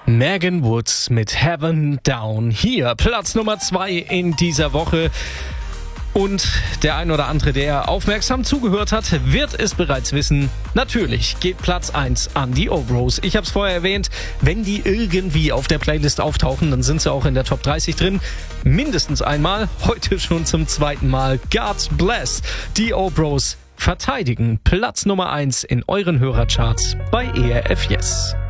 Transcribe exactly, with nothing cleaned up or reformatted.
Megan Woods mit Heaven Down. Hier Platz Nummer zwei in dieser Woche. Und der ein oder andere, der aufmerksam zugehört hat, wird es bereits wissen. Natürlich geht Platz eins an die Obros. Ich habe es vorher erwähnt, wenn die irgendwie auf der Playlist auftauchen, dann sind sie auch in der Top dreißig drin. Mindestens einmal, heute schon zum zweiten Mal. God bless. Die Obros verteidigen Platz Nummer eins in euren Hörercharts bei E R F Yes.